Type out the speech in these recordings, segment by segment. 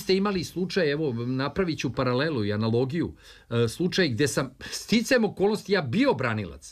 ste imali slučaj, evo, napravit ću paralelu i analogiju, slučaj gde sam sticajem okolnosti ja bio branilac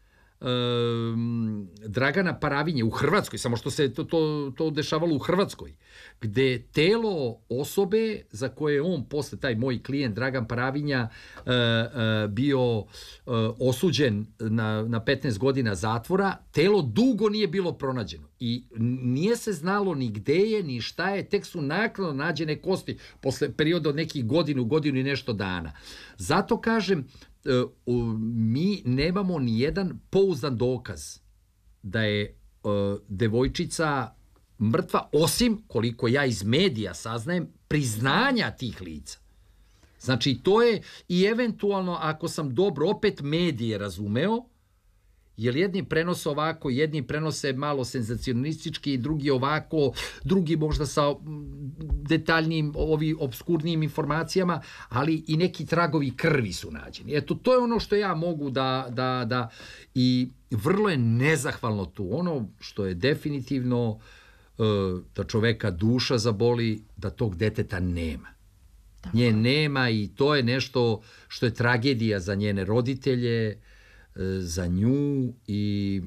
Dragana Paravinje u Hrvatskoj, samo što se to dešavalo u Hrvatskoj, gde telo osobe za koje je on posle, taj moj klijent Dragan Paravinja, bio osuđen na 15 godina zatvora, telo dugo nije bilo pronađeno i nije se znalo ni gde je, ni šta je, tek su naknadno nađene kosti posle perioda od nekih godinu i nešto dana. Zato kažem, mi nemamo ni jedan pouzdan dokaz da je devojčica mrtva, osim, koliko ja iz medija saznajem, priznanja tih lica. Znači, to je i eventualno, ako sam dobro opet medije razumeo, jer jedni prenose ovako, jedni prenose malo senzacionalistički, drugi ovako, drugi možda sa detaljnim, obskurnijim informacijama, ali i neki tragovi krvi su nađeni. Eto, to je ono što ja mogu da i vrlo je nezahvalno tu. Ono što je definitivno da čoveka duša zaboli, da tog deteta nema. Nje nema i to je nešto što je tragedija za njene roditelje, za nju i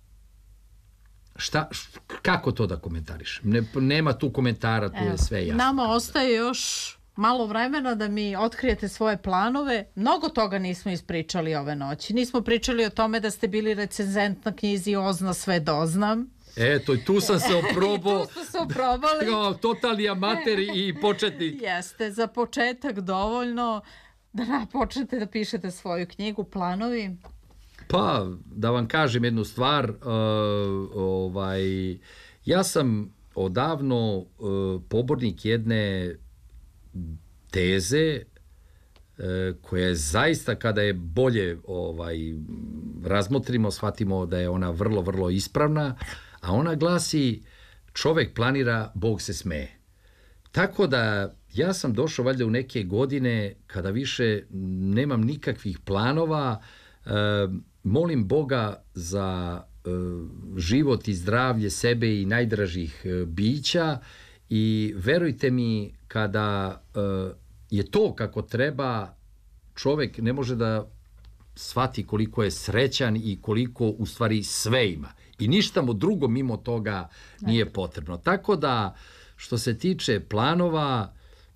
kako to da komentariš? Nema tu komentara, tu je sve jasno. Nama ostaje još malo vremena da mi otkrijete svoje planove. Mnogo toga nismo ispričali ove noći. Nismo pričali o tome da ste bili recenzent na knjizi Ozna sve doznam. Eto, tu sam se oprobao. Tu ste se oprobali. Totalni amater i početnik. Jeste, za početak dovoljno da počnete da pišete svoju knjigu, planovi. Pa, da vam kažem jednu stvar, ja sam odavno pobornik jedne teze koja je zaista, kada je bolje razmotrimo, shvatimo da je ona vrlo, vrlo ispravna, a ona glasi: čovek planira, Bog se smeje. Tako da ja sam došao valjda u neke godine kada više nemam nikakvih planova, molim Boga za život i zdravlje sebe i najdražih bića i verujte mi, kada je to kako treba, čovek ne može da shvati koliko je srećan i koliko u stvari sve ima. I ništa mu drugo mimo toga nije potrebno. Tako da, što se tiče planova,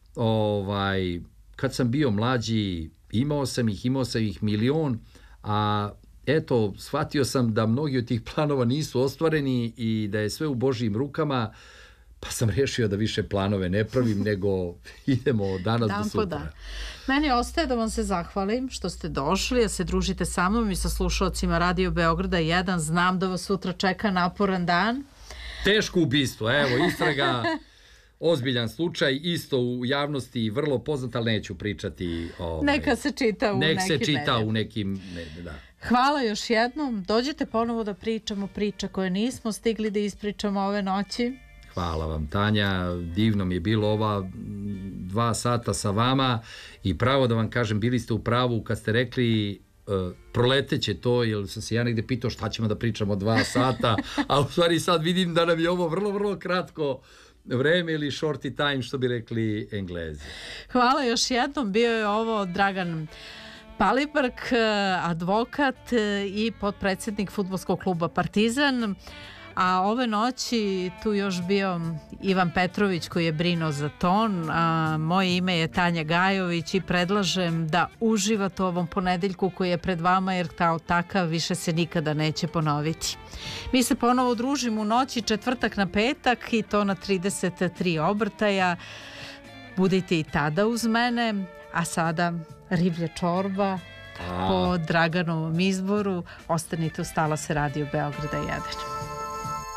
kad sam bio mlađi, imao sam ih milion, a eto, shvatio sam da mnogi od tih planova nisu ostvareni i da je sve u Božijim rukama, pa sam rešio da više planove ne pravim, nego idemo od danas do sutra. Meni ostaje da vam se zahvalim što ste došli, da se družite sa mnom i sa slušalcima Radio Beograda 1. Znam da vas sutra čeka naporan dan. Teško ubistvo, evo, istraga, ozbiljan slučaj, isto u javnosti vrlo poznat, ali neću pričati. Neka se čita u nekim medijima. Nek se čita u nekim medijima, da. Hvala još jednom. Dođite ponovo da pričamo priče koje nismo stigli da ispričamo ove noći. Hvala vam, Tanja, divno mi je bilo ova 2 sata sa vama i pravo da vam kažem, bili ste u pravu kad ste rekli proleteće to, jer sam se ja negde pitao šta ćemo da pričamo 2 sata, a u stvari sad vidim da nam je ovo vrlo, vrlo kratko vreme ili shorty time, što bi rekli Englezi. Hvala još jednom, bio je ovo Dragan Palibrk, advokat i potpredsednik fudbalskog kluba Partizan. A ove noći tu još bio Ivan Petrović koji je brinuo za ton, a moje ime je Tanja Gajović i predlažem da uživate u ovom ponedeljku koji je pred vama, jer kao takav više se nikada neće ponoviti. Mi se ponovo družimo u noći četvrtak na petak i to na 33 obrtaja. Budite i tada uz mene, a sada riblja čorba po Draganovom izboru. Ostanite uz talase Radio Beograda 1.